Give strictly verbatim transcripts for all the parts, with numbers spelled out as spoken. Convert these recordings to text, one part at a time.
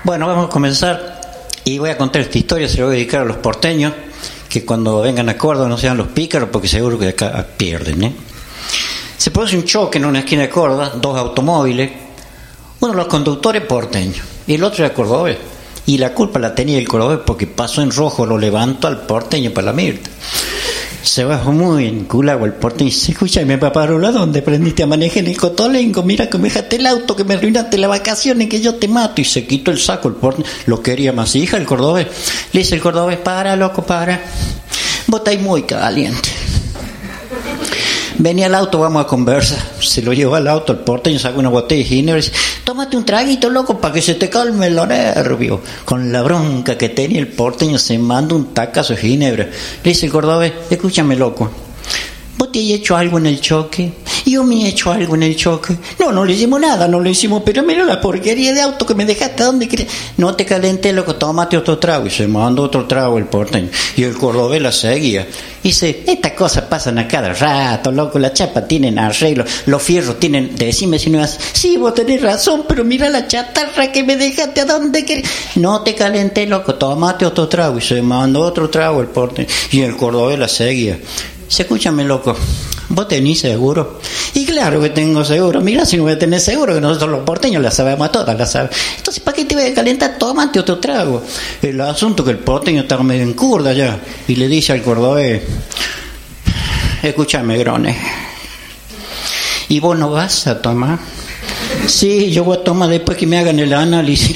Bueno, vamos a comenzar y voy a contar esta historia, se la voy a dedicar a los porteños, que cuando vengan a Córdoba no sean los pícaros, porque seguro que acá pierden, ¿eh? Se produce un choque en una esquina de Córdoba, dos automóviles, uno de los conductores porteños y el otro era cordobés, y la culpa la tenía el cordobés porque pasó en rojo, lo levantó al porteño para la Mirta. Se bajó muy enculado el porteño y dice: escúchame, paparola, ¿dónde aprendiste a manejar en el Cotolengo? Mira que me dejaste el auto, que me arruinaste las vacaciones, que yo te mato. Y se quitó el saco el porteño, lo quería más hija el cordobés. Le dice el cordobés: para, loco, para, vos estáis muy caliente. Venía al auto, vamos a conversar. Se lo llevó al auto, el porteño sacó una botella de ginebra y dice: tómate un traguito, loco, para que se te calme los nervios. Con la bronca que tenía el porteño se manda un tacazo de ginebra. Le dice el cordobés: escúchame, loco, ¿vos te has hecho algo en el choque? Yo me he hecho algo en el choque. No, no le hicimos nada, no le hicimos, pero mira la porquería de auto que me dejaste. ¿A dónde querés? No te calenté, loco, tómate otro trago. Y se mandó otro trago el porteño. Y el cordobés la seguía. Y dice: estas cosas pasan a cada rato, loco, las chapas tienen arreglo, los fierros tienen, decime si no es. Sí, vos tenés razón, pero mira la chatarra que me dejaste, ¿a dónde querés? No te calenté, loco, tómate otro trago. Y se mandó otro trago el porteño. Y el cordobés la seguía. Dice: escúchame, loco, ¿vos tenés seguro? Y claro que tengo seguro. Mira, si no voy a tener seguro, que nosotros los porteños la sabemos todas, la sabemos. Entonces, ¿para qué te voy a calentar? Tómate otro trago. El asunto que el porteño estaba medio en curda ya. Y le dice al cordobés: escúchame, grone, ¿y vos no vas a tomar? Sí, yo voy a tomar después que me hagan el análisis.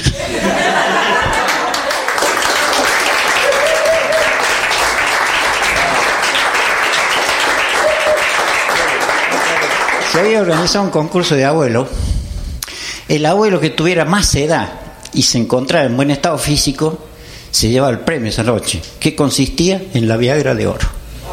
Se había organizado un concurso de abuelo. El abuelo que tuviera más edad y se encontrara en buen estado físico se llevaba el premio esa noche, que consistía en la Viagra de oro.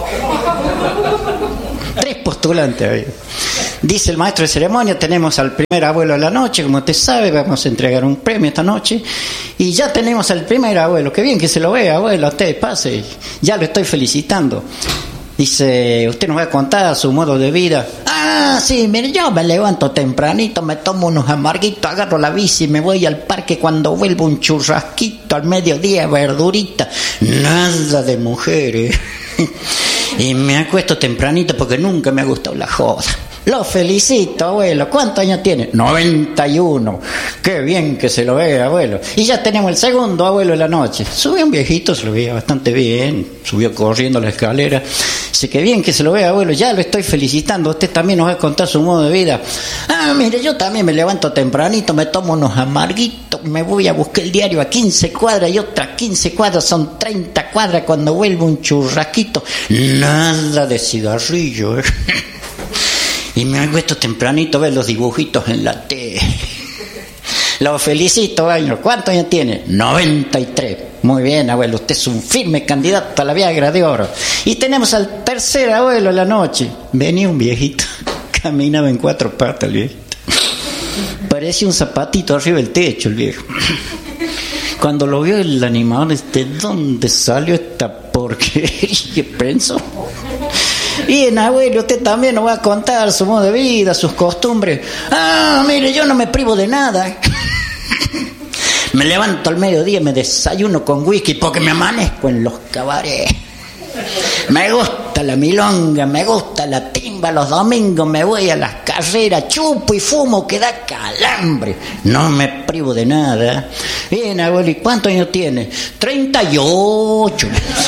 Tres postulantes había. Dice el maestro de ceremonia: tenemos al primer abuelo de la noche, como usted sabe, vamos a entregar un premio esta noche. Y ya tenemos al primer abuelo. Qué bien que se lo vea, abuelo, usted pase. Ya lo estoy felicitando. Dice: usted nos va a contar su modo de vida. Ah, sí, mire, yo me levanto tempranito, me tomo unos amarguitos, agarro la bici, me voy al parque, cuando vuelvo un churrasquito, al mediodía verdurita, nada de mujeres. Y me acuesto tempranito porque nunca me ha gustado la joda. Lo felicito, abuelo. ¿Cuántos años tiene? noventa y uno. Qué bien que se lo vea, abuelo. Y ya tenemos el segundo abuelo de la noche. Subió un viejito, se lo veía bastante bien. Subió corriendo la escalera. Dice: qué bien que se lo vea, abuelo. Ya lo estoy felicitando. Usted también nos va a contar su modo de vida. Ah, mire, yo también me levanto tempranito, me tomo unos amarguitos, me voy a buscar el diario a quince cuadras y otras quince cuadras son treinta cuadras. Cuando vuelvo un churrasquito, nada de cigarrillo, ¿eh? Y me acuesto tempranito a ver los dibujitos en la tele. Lo felicito, abuelo. ¿Cuántos años tiene? noventa y tres. Muy bien, abuelo. Usted es un firme candidato a la Viagra de oro. Y tenemos al tercer abuelo de la noche. Venía un viejito. Caminaba en cuatro patas el viejito. Parecía un zapatito arriba del techo el viejo. Cuando lo vio el animador, ¿de dónde salió esta porquería? Pensó. Bien, abuelo, usted también nos va a contar su modo de vida, sus costumbres. Ah, mire, yo no me privo de nada. Me levanto al mediodía, me desayuno con whisky porque me amanezco en los cabarets. Me gusta la milonga, me gusta la timba. Los domingos me voy a las carreras, chupo y fumo que da calambre. No me privo de nada. Bien, abuelo, ¿y cuántos años tiene? treinta y ocho.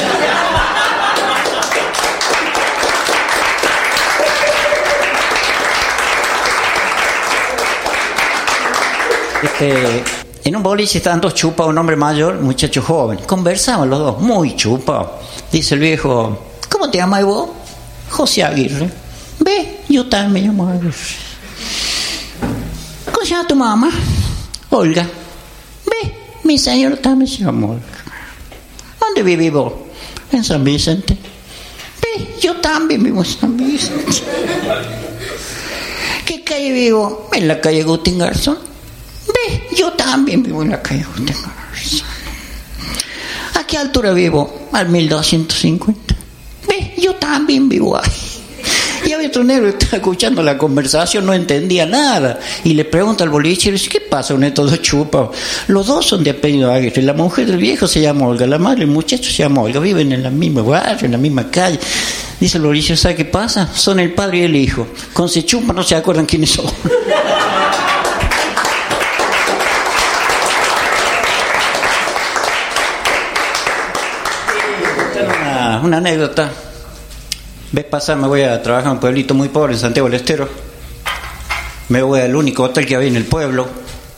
Este, en un boliche estaban dos chupados, un hombre mayor, un muchacho joven. Conversaban los dos, muy chupados. Dice el viejo: ¿cómo te llamas vos? José Aguirre. Ve, yo también me llamo Aguirre. ¿Cómo se llama tu mamá? Olga. Ve, mi señor también se llama Olga. ¿Dónde vivís vos? En San Vicente. Ve, yo también vivo en San Vicente. ¿Qué calle vivo? En la calle Agustín Garzón. Ve, yo también vivo en la calle Agustín Garzón. ¿A qué altura vivo? Al mil doscientos cincuenta. Ve, yo también vivo ahí. Y a el otro negro estaba escuchando la conversación, no entendía nada. Y le pregunta al bolichero, ¿qué pasa con estos dos chupados? Los dos son de apellido Aguirre. La mujer del viejo se llama Olga, la madre del muchacho se llama Olga. Viven en la misma barrio, en la misma calle. Dice el bolichero, ¿sabe qué pasa? Son el padre y el hijo. Con se chupa no se acuerdan quiénes son. una, una anécdota. Ves pasar, me voy a trabajar en un pueblito muy pobre en Santiago del Estero. Me voy al único hotel que había en el pueblo,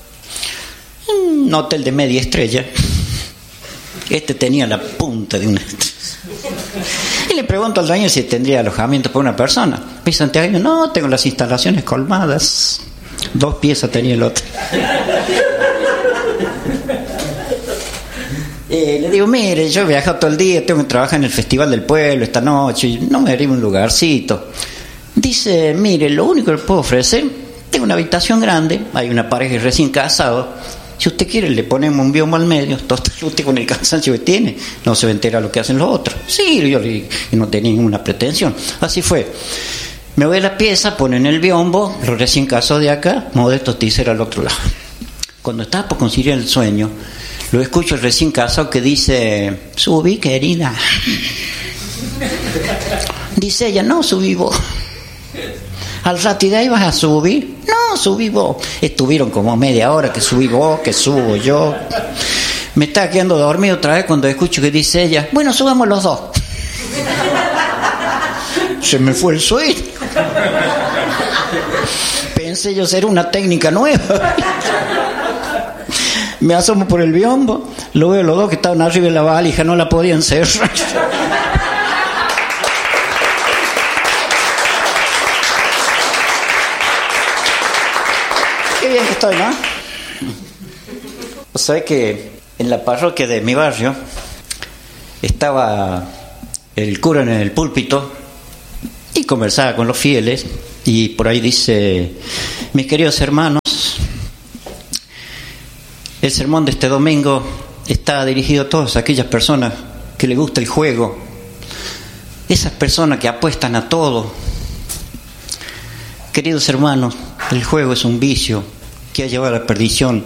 un hotel de media estrella. Este tenía la punta de una estrella. Y le pregunto al dueño si tendría alojamiento para una persona. Me dice Santiago, no, tengo las instalaciones colmadas. Dos piezas tenía el hotel. Eh, le digo, mire, yo he viajado todo el día, tengo que trabajar en el Festival del Pueblo esta noche, no me arriba un lugarcito. Dice, mire, lo único que le puedo ofrecer, tengo una habitación grande, hay una pareja recién casado, si usted quiere le ponemos un biombo al medio, total, usted con el cansancio que tiene, no se va a enterar lo que hacen los otros. Sí, yo le, no tenía ninguna pretensión. Así fue. Me voy a la pieza, ponen el biombo, los recién casados de acá, Modesto Ticer al otro lado. Cuando estaba por conciliar el sueño, lo escucho el recién casado que dice, subí, querida. Dice ella, no, subí vos. Al rato, ¿y de ahí vas a subir? No, subí vos. Estuvieron como media hora que subí vos, que subo yo. Me estaba quedando dormido otra vez cuando escucho que dice ella, bueno, subamos los dos. Se me fue el sueño. Pensé yo ser una técnica nueva. Me asomo por el biombo, lo veo los dos que estaban arriba de la valija, no la podían cerrar. Qué bien que estoy, ¿no? O sea que en la parroquia de mi barrio estaba el cura en el púlpito y conversaba con los fieles y por ahí dice, mis queridos hermanos, el sermón de este domingo está dirigido a todas aquellas personas que les gusta el juego, esas personas que apuestan a todo. Queridos hermanos, el juego es un vicio que ha llevado a la perdición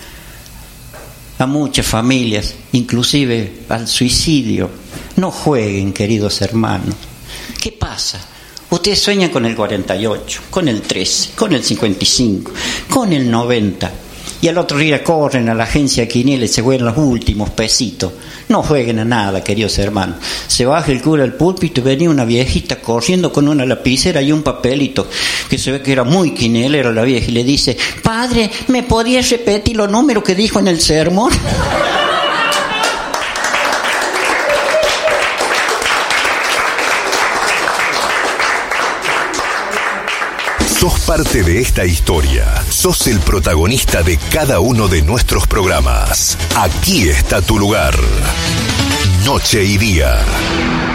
a muchas familias, inclusive al suicidio. No jueguen, queridos hermanos. ¿Qué pasa? Ustedes sueñan con el cuarenta y ocho, con el trece, con el cincuenta y cinco, con el noventa. Y al otro día corren a la agencia quiniela y se juegan los últimos pesitos. No jueguen a nada, queridos hermanos. Se baja el cura al púlpito y venía una viejita corriendo con una lapicera y un papelito, que se ve que era muy quinielera la vieja, y le dice, padre, ¿me podías repetir los números que dijo en el sermón? Sos parte de esta historia. Sos el protagonista de cada uno de nuestros programas. Aquí está tu lugar. Noche y día.